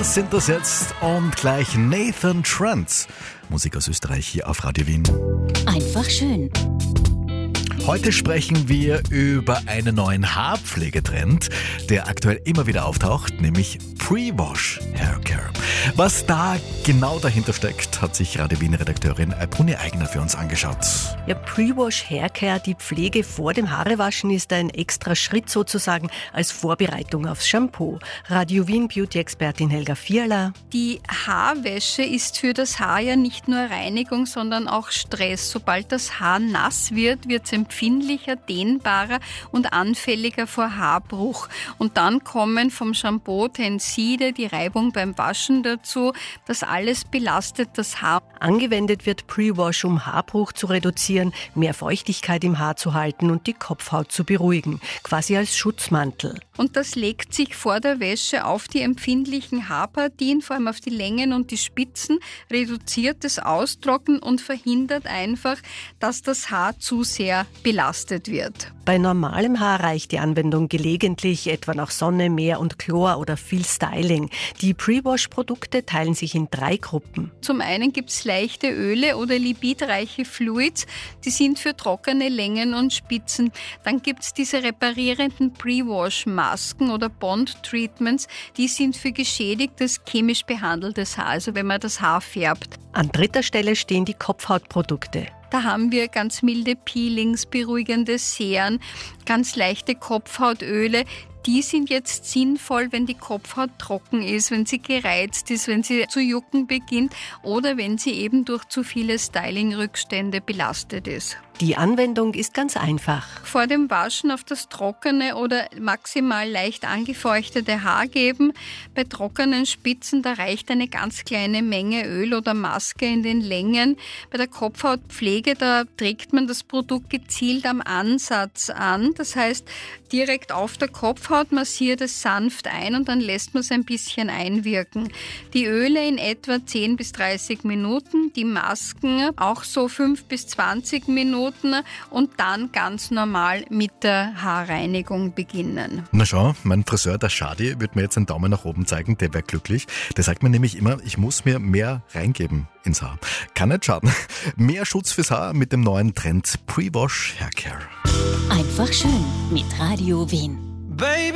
Stars sind das jetzt und gleich Nathan Trent. Musik aus Österreich hier auf Radio Wien. Einfach schön. Heute sprechen wir über einen neuen Haarpflegetrend, der aktuell immer wieder auftaucht, nämlich Pre-Wash Haircare. Was da genau dahinter steckt, hat sich Radio Wien-Redakteurin Bruni Eigner für uns angeschaut. Ja, Pre-Wash Haircare, die Pflege vor dem Haarewaschen, ist ein extra Schritt sozusagen als Vorbereitung aufs Shampoo. Radio Wien Beauty-Expertin Helga Vierler. Die Haarwäsche ist für das Haar ja nicht nur Reinigung, sondern auch Stress. Sobald das Haar nass wird, wird es empfindlicher, dehnbarer und anfälliger vor Haarbruch. Und dann kommen vom Shampoo Tenside, die Reibung beim Waschen dazu. Das alles belastet das Haar. Angewendet wird Pre-Wash, um Haarbruch zu reduzieren, mehr Feuchtigkeit im Haar zu halten und die Kopfhaut zu beruhigen, quasi als Schutzmantel. Und das legt sich vor der Wäsche auf die empfindlichen Haarpartien, vor allem auf die Längen und die Spitzen, reduziert das Austrocknen und verhindert einfach, dass das Haar zu sehr belastet wird. Bei normalem Haar reicht die Anwendung gelegentlich, etwa nach Sonne, Meer und Chlor oder viel Styling. Die Pre-Wash-Produkte teilen sich in 3 Gruppen. Zum einen gibt es leichte Öle oder lipidreiche Fluids, die sind für trockene Längen und Spitzen. Dann gibt es diese reparierenden Pre-Wash-Masken oder Bond-Treatments, die sind für geschädigtes, chemisch behandeltes Haar, also wenn man das Haar färbt. An 3. Stelle stehen die Kopfhautprodukte. Da haben wir ganz milde Peelings, beruhigende Seren, ganz leichte Kopfhautöle. Die sind jetzt sinnvoll, wenn die Kopfhaut trocken ist, wenn sie gereizt ist, wenn sie zu jucken beginnt oder wenn sie eben durch zu viele Styling-Rückstände belastet ist. Die Anwendung ist ganz einfach. Vor dem Waschen auf das trockene oder maximal leicht angefeuchtete Haar geben. Bei trockenen Spitzen, da reicht eine ganz kleine Menge Öl oder Maske in den Längen. Bei der Kopfhautpflege, da trägt man das Produkt gezielt am Ansatz an. Das heißt, direkt auf der Kopfhaut massiert es sanft ein und dann lässt man es ein bisschen einwirken. Die Öle in etwa 10 bis 30 Minuten, die Masken auch so 5 bis 20 Minuten. Und dann ganz normal mit der Haarreinigung beginnen. Na schau, mein Friseur, der Schadi, wird mir jetzt einen Daumen nach oben zeigen, der wäre glücklich. Der sagt mir nämlich immer, ich muss mir mehr reingeben ins Haar. Kann nicht schaden. Mehr Schutz fürs Haar mit dem neuen Trend Pre-Wash Haircare. Einfach schön mit Radio Wien. Baby.